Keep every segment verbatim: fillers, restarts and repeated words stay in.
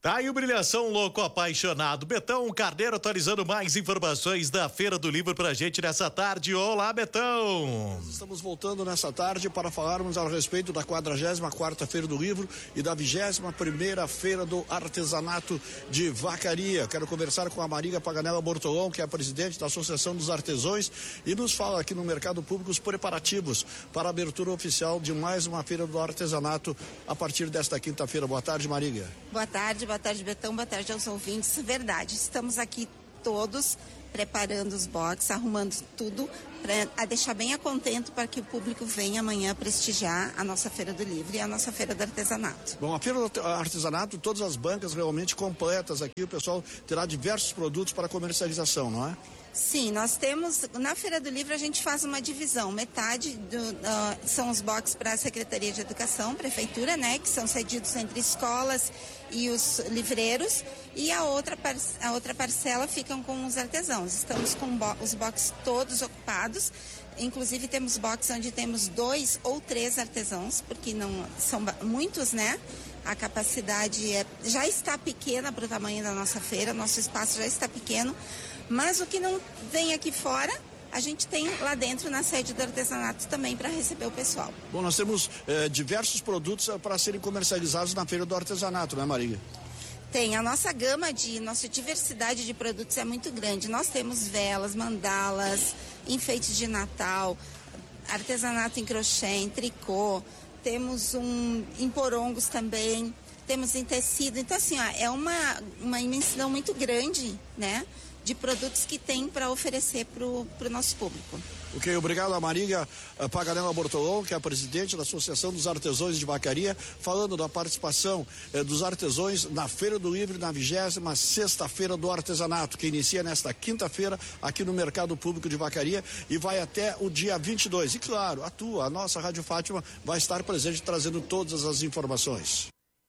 Tá aí o Brilhação Louco Apaixonado. Betão Carneiro atualizando mais informações da Feira do Livro pra gente nessa tarde. Olá, Betão. Estamos voltando nessa tarde para falarmos a respeito da quadragésima quarta Feira do Livro e da vigésima primeira Feira do Artesanato de Vacaria. Quero conversar com a Marília Paganella Bortolão, que é a presidente da Associação dos Artesãos, e nos fala aqui no Mercado Público os preparativos para a abertura oficial de mais uma Feira do Artesanato a partir desta quinta-feira. Boa tarde, Marília. Boa tarde, boa tarde, Betão, boa tarde aos ouvintes. Verdade, estamos aqui todos preparando os boxes, arrumando tudo para deixar bem a contento para que o público venha amanhã prestigiar a nossa Feira do Livro e a nossa Feira do Artesanato. Bom, a Feira do Artesanato, todas as bancas realmente completas aqui, o pessoal terá diversos produtos para comercialização, não é? Sim, nós temos, na Feira do Livro a gente faz uma divisão, metade do, uh, são os boxes para a Secretaria de Educação, Prefeitura, né, que são cedidos entre escolas e os livreiros, e a outra, par, a outra parcela ficam com os artesãos. Estamos com bo, os boxes todos ocupados, inclusive temos boxes onde temos dois ou três artesãos, porque não são muitos, né? A capacidade é, já está pequena para o tamanho da nossa feira, nosso espaço já está pequeno, mas o que não vem aqui fora, a gente tem lá dentro na sede do artesanato também para receber o pessoal. Bom, nós temos eh, diversos produtos para serem comercializados na Feira do Artesanato, né, Marília? Tem, a nossa gama de, nossa diversidade de produtos é muito grande. Nós temos velas, mandalas, enfeites de Natal, artesanato em crochê, em tricô, temos um em porongos também, temos em tecido. Então, assim, ó, é uma, uma imensidão muito grande, né, de produtos que tem para oferecer para o nosso público. Ok, obrigado a Marília Paganella Bortolão, que é a presidente da Associação dos Artesãos de Vacaria, falando da participação eh, dos artesãos na Feira do Livro, na vigésima sexta Feira do Artesanato, que inicia nesta quinta-feira aqui no Mercado Público de Vacaria e vai até o dia vinte e dois. E claro, a tua, a nossa Rádio Fátima, vai estar presente trazendo todas as informações.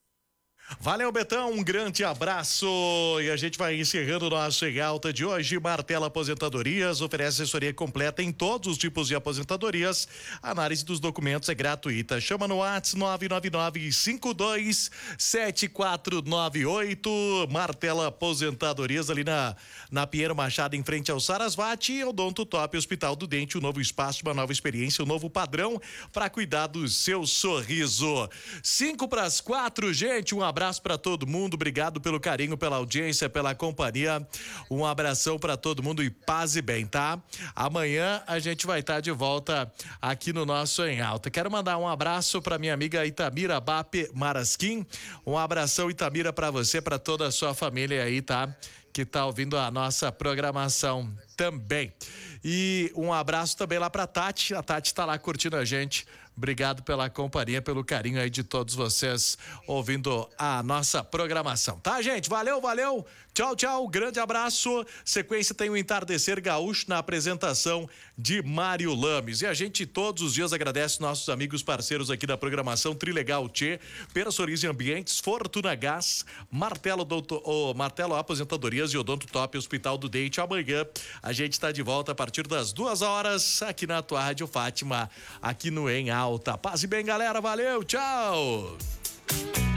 Valeu, Betão, um grande abraço, e a gente vai encerrando o nosso Em Alta de hoje. Martelo Aposentadorias oferece assessoria completa em todos os tipos de aposentadorias. A análise dos documentos é gratuita. Chama no WhatsApp nove nove nove cinco dois sete quatro nove oito. Martelo Aposentadorias ali na, na Pinheiro Machado, em frente ao Sarasvati. E Odonto Top Hospital do Dente, um novo espaço, uma nova experiência, um novo padrão para cuidar do seu sorriso. Cinco para as quatro, gente, um abraço para todo mundo, obrigado pelo carinho, pela audiência, pela companhia, um abração para todo mundo e paz e bem, tá? Amanhã a gente vai estar tá de volta aqui no nosso Em Alta. Quero mandar um abraço para minha amiga Itamira Bape Marasquim, um abração, Itamira, para você, para toda a sua família aí, tá? Que tá ouvindo a nossa programação também. E um abraço também lá pra Tati, a Tati tá lá curtindo a gente. Obrigado pela companhia, pelo carinho aí de todos vocês ouvindo a nossa programação, tá, gente? Valeu, valeu, tchau, tchau, grande abraço. Sequência tem o Entardecer Gaúcho na apresentação de Mário Lames. E a gente todos os dias agradece nossos amigos parceiros aqui da programação: Trilegal Tchê, Persorize Ambientes, Fortuna Gás, Martelo, doutor, oh, Martelo Aposentadorias e Odonto Top Hospital do Dente. Amanhã a gente tá de volta a partir das duas horas aqui na tua Rádio Fátima, aqui no Em Alta. Paz e bem, galera, valeu, tchau!